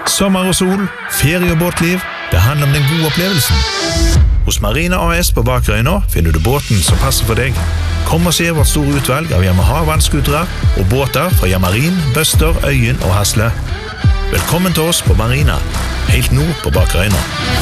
Sommer og sol, ferie og båtliv, det handler om den gode opplevelsen. Hos Marina AS på Bakerøyna finner du båten som passer for deg. Kom og se vårt store utvalg av Yamaha vannskutere og båter fra Yamarin, Bøster, Øyen og Hasle. Velkommen til oss på Marina, helt nord på Bakerøyna.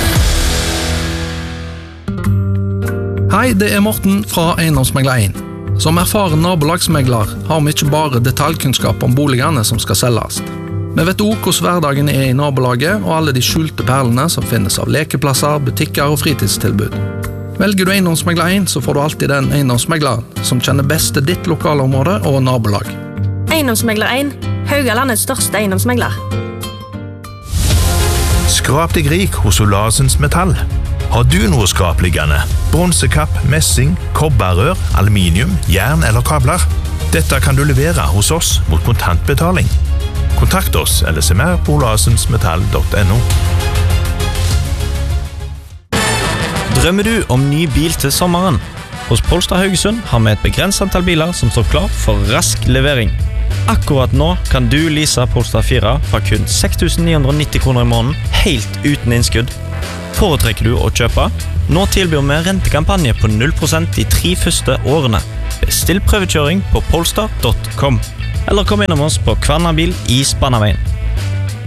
Hei, det Morten fra Eiendomsmegler 1. Som erfaren nabolagsmegler har vi ikke bare detaljkunnskap om boligene som skal selges. Vi vet også hvordan hverdagen I nabolaget og alle de skjulte perlene som finnes av lekeplasser, butikker og fritidstilbud. Velger du Eiendomsmegler 1, så får du alltid den eiendomsmegleren som kjenner best til ditt lokalområde og nabolag. Eiendomsmegler 1, Haugalandets største eiendomsmegler. Skrap deg rik hos Olasens Metall. Har du noe skrapliggende? Bronsekapp, messing, kobberrør, aluminium, jern eller kabler? Dette kan du levere hos oss mot kontantbetaling. Kontakt oss eller se mer på olasensmetall.no. Drømmer du om ny bil til sommeren? Hos Polestar Haugesund har vi et begrenset antall biler som står klar for rask levering. Akkurat nå kan du lease Polestar 4 fra kun 6.990 kroner I måneden, helt uten innskudd. Foretrekker du å kjøpe? Nå tilbyr vi rentekampanje på 0% de 3 første årene. Bestill prøvekjøring på polestar.com. Eller kom innom oss på Kvarnabil I Spannaveien.